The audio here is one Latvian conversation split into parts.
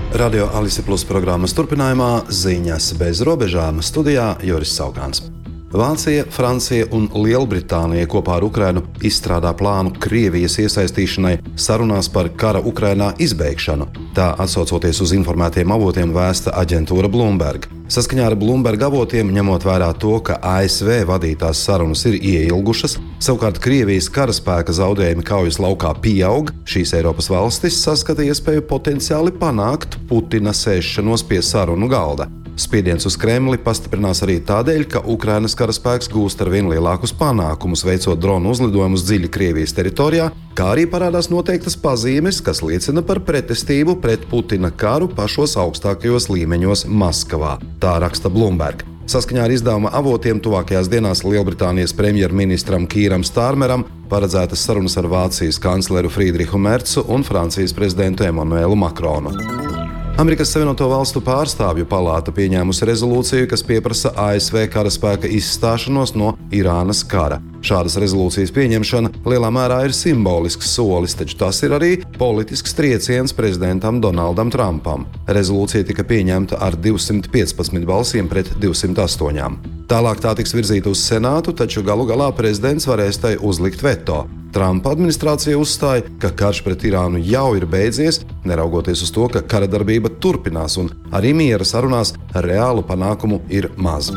Radio Alise Plus programmas turpinājumā ziņas bez robežām studijā Joris Saukāns. Vācija, Francija un Lielbritānija kopā ar Ukrainu izstrādā plānu Krievijas iesaistīšanai sarunās par kara Ukrainā izbeigšanu. Tā atsaucoties uz informētiem avotiem vēsta aģentūra Bloomberg. Saskaņā ar Bloomberg avotiem, ņemot vērā to, ka ASV vadītās sarunas ir ieilgušas, savukārt Krievijas karaspēka zaudējumi kaujas laukā pieaug, šīs Eiropas valstis saskata iespēju potenciāli panākt Putina sēšanos pie sarunu galda. Spiediens uz Kremli pastiprinās arī tādēļ, ka Ukrainas karaspēks gūst ar vien lielākus panākumus, veicot dronu uzlidojumus dziļi Krievijas teritorijā, kā arī parādās noteiktas pazīmes, kas liecina par pretestību pret Putina karu pašos augstākajos līmeņos Maskavā. Tā raksta Bloomberg. Saskaņā ar izdevuma avotiem tuvākajās dienās Lielbritānijas premjerministram Kīram Stārmeram paredzētas sarunas ar Vācijas kancleru Friedrihu Mercu un Francijas prezidentu Emanuelu Makronu. Amerikas Savienoto Valstu pārstāvju palāta pieņēmusi rezolūciju, kas pieprasa ASV karaspēka izstāšanos no Irānas kara. Šādas rezolūcijas pieņemšana lielā mērā ir simbolisks solis, taču tas ir arī politisks trieciens prezidentam Donaldam Trumpam. Rezolūcija tika pieņemta ar 215 balsīm pret 208. Tālāk tā tiks virzīta uz Senātu, taču galu galā prezidents varēs tai uzlikt veto. Trumpa administrācija uzstāja, ka karš pret Irānu jau ir beidzies, neraugoties uz to, ka kara darbība turpinās un arī miera sarunās reālu panākumu ir maz.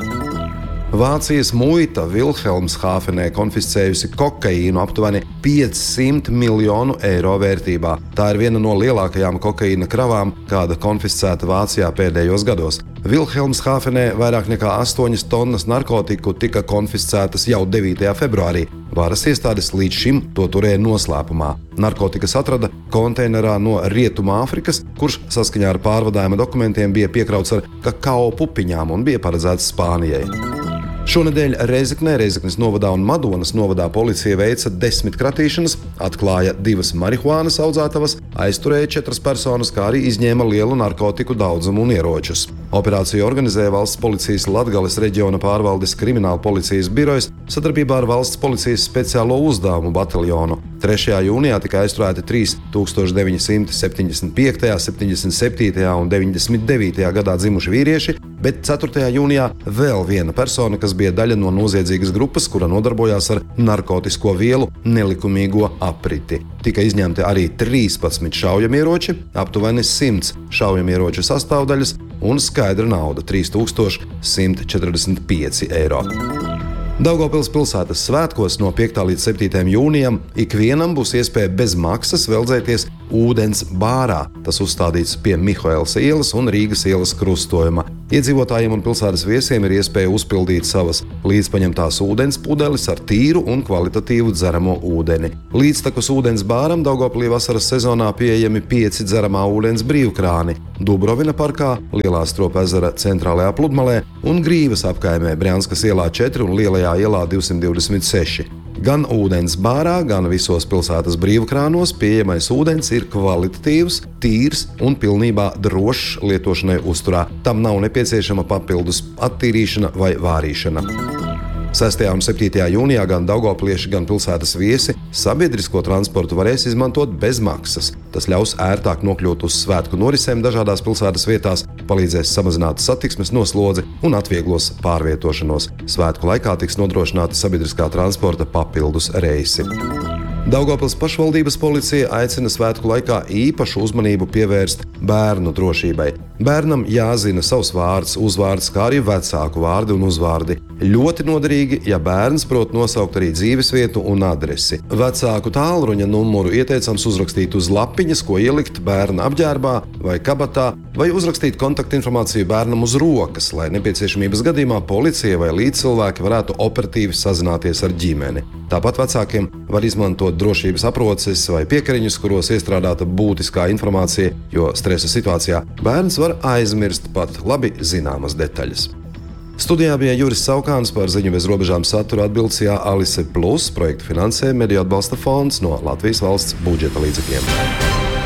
Vācijas muita Vilhelmshāfenē konfiscējusi kokaīnu aptuveni 500 miljonu eiro vērtībā. Tā ir viena no lielākajām kokaīna kravām, kāda konfiscēta Vācijā pēdējos gados. Vilhelmshāfenē vairāk nekā 8 tonnas narkotiku tika konfiscētas jau 9. februārī. Varas iestādes līdz šim to turēja noslēpumā. Narkotikas atrada konteinerā no Rietumāfrikas, kurš saskaņā ar pārvadājuma dokumentiem bija piekrauts ar kakao pupiņām un bija paredzēts Spānijai. Šonedēļ Rēzeknē, Rēzeknes novadā un Madonas novadā policija veica 10 kratīšanas, atklāja 2 marihuānas audzētavas, aizturēja 4 personas, kā arī izņēma lielu narkotiku daudzumu un ieročus. Operāciju organizēja Valsts policijas Latgales reģiona pārvaldes krimināla policijas birojas sadarbībā ar Valsts policijas speciālo uzdevumu bataljonu. 3. jūnijā tika aizturēti 1975., 77. un 99. gadā dzimuši vīrieši, bet 4. jūnijā vēl viena persona, kas bija daļa no noziedzīgas grupas, kura nodarbojās ar narkotisko vielu nelikumīgo apriti. Tika izņemti arī 13 šaujamieroči, aptuveni 100 šaujamieroču sastāvdaļas un skaidra nauda – 3145 eiro. Daugavpils pilsētas svētkos no 5. līdz 7. jūnijam ikvienam būs iespēja bez maksas veldzēties ūdens bārā. Tas uzstādīts pie Mihaēlas ielas un Rīgas ielas krustojuma. Iedzīvotājiem un pilsētas viesiem ir iespēja uzpildīt savas līdzpaņemtās ūdens pudeles ar tīru un kvalitatīvu dzeramo ūdeni. Līdztekus ūdens bāram Daugavpilī vasaras sezonā pieejami 5 dzeramā ūdens brīvkrāni – Dubrovina parkā, Lielā Stropa ezera centrālajā pludmalē un Grīvas apkaimē Brianskas ielā 4 un Lielajā ielā 226. Gan ūdens bārā, gan visos pilsētas brīvkrānos pieejamais ūdens ir kvalitatīvs, tīrs un pilnībā drošs lietošanai uzturā. Tam nav nepieciešama papildus attīrīšana vai vārīšana. 6. un 7. jūnijā gan daugavpilieši, gan pilsētas viesi sabiedrisko transportu varēs izmantot bez maksas. Tas ļaus ērtāk nokļūt uz svētku norisēm dažādās pilsētas vietās, palīdzēs samazināt satiksmes noslodzi un atvieglos pārvietošanos. Svētku laikā tiks nodrošināti sabiedriskā transporta papildus reisi. Daugavpils pašvaldības policija aicina svētku laikā īpašu uzmanību pievērst bērnu drošībai. Bērnam jāzina savs vārds, uzvārds, kā arī vecāku vārdi un uzvārdi. Ļoti noderīgi, ja bērns prot nosaukt arī dzīvesvietu un adresi. Vecāku tālruņa numuru ieteicams uzrakstīt uz lapiņas, ko ielikt bērna apģērbā vai kabatā, vai uzrakstīt kontaktinformāciju bērnam uz rokas, lai nepieciešamības gadījumā policija vai līdzcilvēki varētu operatīvi sazināties ar ģimeni. Tāpat vecākiem var izmantot drošības aproces vai piekariņus, kuros iestrādāta būtiskā informācija, jo stresa situācijā bērns var aizmirst pat labi zināmas detaļas. Studijā bija Juris Saukāns, par ziņu bez robežām saturu atbildsījā Alise Plus, projektu finansē Mediju atbalsta fonds no Latvijas valsts budžeta līdzekļiem.